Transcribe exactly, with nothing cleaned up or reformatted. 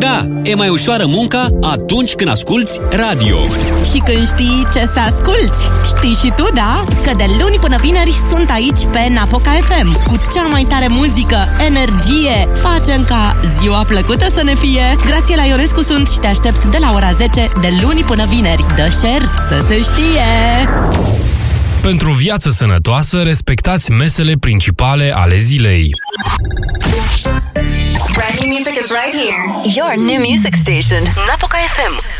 Da, e mai ușoară munca atunci când asculți radio. Și când știi ce să asculți. Știi și tu, da? Că de luni până vineri sunt aici pe Napoca F M cu cea mai tare muzică, energie. Facem ca ziua plăcută să ne fie. Grațiela Ionescu sunt și te aștept de la ora zece de luni până vineri. Dă share să se știe! Pentru viață sănătoasă, respectați mesele principale ale zilei. Brand new music is right here. Your new music station, Napoca F M.